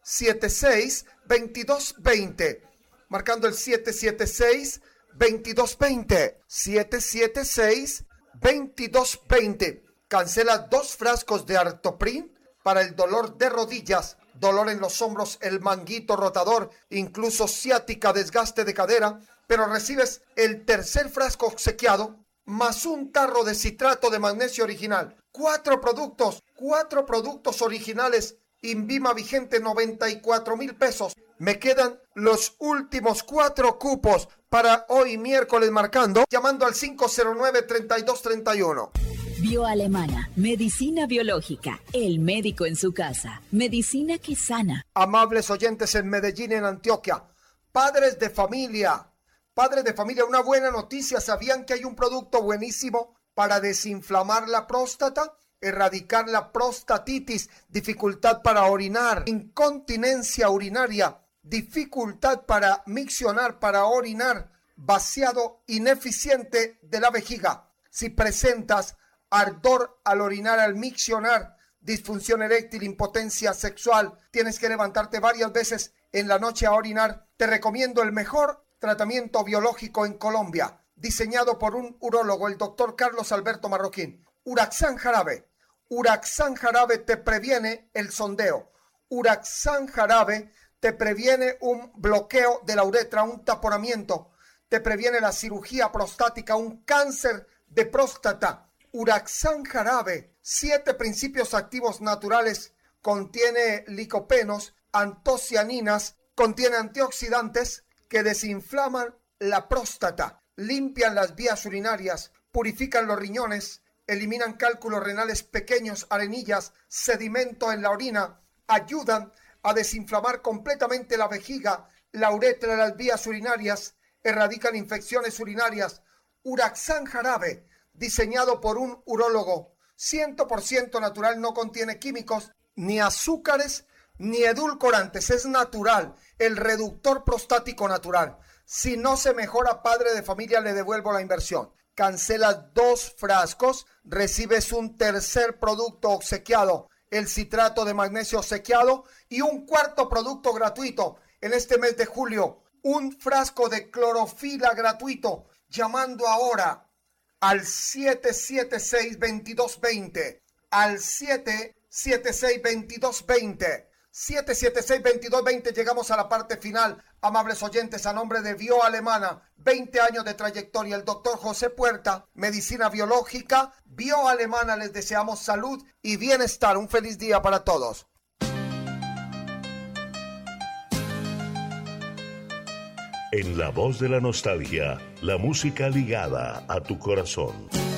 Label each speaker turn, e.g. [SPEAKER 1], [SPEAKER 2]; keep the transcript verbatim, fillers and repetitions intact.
[SPEAKER 1] siete seis, veintidós veinte. Marcando el siete siete seis, veintidós veinte. siete siete seis, veintidós veinte. Cancela dos frascos de Artoprin para el dolor de rodillas, dolor en los hombros, el manguito rotador, incluso ciática, desgaste de cadera, pero recibes el tercer frasco obsequiado más un tarro de citrato de magnesio original. Cuatro productos, cuatro productos originales. Invima vigente, noventa y cuatro mil pesos. Me quedan los últimos cuatro cupos para hoy miércoles marcando, llamando al cinco cero nueve, treinta y dos treinta y uno.
[SPEAKER 2] Bioalemana, medicina biológica, el médico en su casa, medicina que sana.
[SPEAKER 1] Amables oyentes en Medellín, en Antioquia, padres de familia, padres de familia, una buena noticia. ¿Sabían que hay un producto buenísimo para desinflamar la próstata? Erradicar la prostatitis, dificultad para orinar, incontinencia urinaria, dificultad para miccionar, para orinar, vaciado ineficiente de la vejiga. Si presentas ardor al orinar, al miccionar, disfunción eréctil, impotencia sexual, tienes que levantarte varias veces en la noche a orinar, te recomiendo el mejor tratamiento biológico en Colombia, diseñado por un urólogo, el doctor Carlos Alberto Marroquín. Uraxan Jarabe. Uraxan Jarabe te previene el sondeo. Uraxan Jarabe te previene un bloqueo de la uretra, un taponamiento. Te previene la cirugía prostática, un cáncer de próstata. Uraxan Jarabe, siete principios activos naturales, contiene licopenos, antocianinas, contiene antioxidantes que desinflaman la próstata, limpian las vías urinarias, purifican los riñones, eliminan cálculos renales pequeños, arenillas, sedimento en la orina, ayudan a desinflamar completamente la vejiga, la uretra, las vías urinarias, erradican infecciones urinarias. Uraxan Jarabe, diseñado por un urólogo, cien por ciento natural, no contiene químicos, ni azúcares, ni edulcorantes, es natural, el reductor prostático natural. Si no se mejora, padre de familia, le devuelvo la inversión. Cancelas dos frascos, recibes un tercer producto obsequiado, el citrato de magnesio obsequiado, y un cuarto producto gratuito en este mes de julio, un frasco de clorofila gratuito, llamando ahora al siete siete seis, veintidós veinte, al siete siete seis, veintidós veinte, siete siete seis, veintidós veinte. Llegamos a la parte final, amables oyentes, a nombre de Bioalemana, veinte años de trayectoria, el doctor José Puerta, medicina biológica, Bioalemana, les deseamos salud y bienestar. Un feliz día para todos.
[SPEAKER 3] En la voz de la nostalgia, la música ligada a tu corazón.